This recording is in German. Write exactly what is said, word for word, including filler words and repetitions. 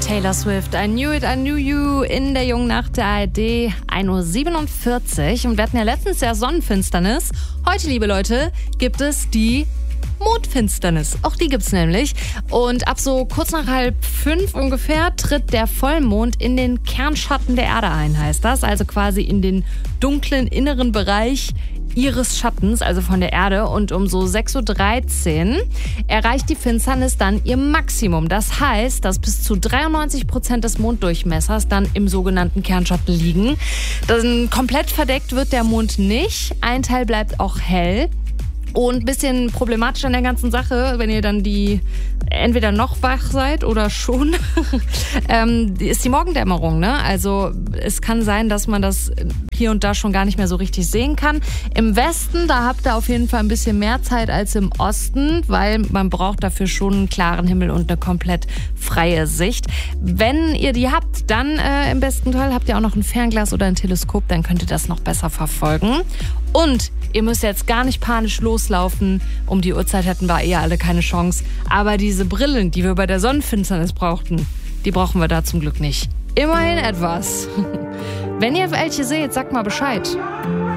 Taylor Swift, I Knew It, I Knew You in der jungen Nacht der A R D, ein Uhr siebenundvierzig. Und wir hatten ja letztens ja Sonnenfinsternis. Heute, liebe Leute, gibt es die Mondfinsternis. Auch die gibt's nämlich. Und ab so kurz nach halb fünf ungefähr tritt der Vollmond in den Kernschatten der Erde ein, heißt das. Also quasi in den dunklen inneren Bereich ihres Schattens, also von der Erde. Und um so sechs Uhr dreizehn erreicht die Finsternis dann ihr Maximum. Das heißt, dass bis zu dreiundneunzig Prozent des Monddurchmessers dann im sogenannten Kernschatten liegen. Dann komplett verdeckt wird der Mond nicht. Ein Teil bleibt auch hell. Und ein bisschen problematisch an der ganzen Sache, wenn ihr dann die entweder noch wach seid oder schon, ähm, ist die Morgendämmerung. Ne? Also es kann sein, dass man das hier und da schon gar nicht mehr so richtig sehen kann. Im Westen, da habt ihr auf jeden Fall ein bisschen mehr Zeit als im Osten, weil man braucht dafür schon einen klaren Himmel und eine komplett freie Sicht. Wenn ihr die habt, dann äh, im besten Fall habt ihr auch noch ein Fernglas oder ein Teleskop, dann könnt ihr das noch besser verfolgen. Und ihr müsst jetzt gar nicht panisch loslaufen. Um die Uhrzeit hätten wir eher alle keine Chance. Aber diese Brillen, die wir bei der Sonnenfinsternis brauchten, die brauchen wir da zum Glück nicht. Immerhin etwas. Wenn ihr welche seht, sagt mal Bescheid.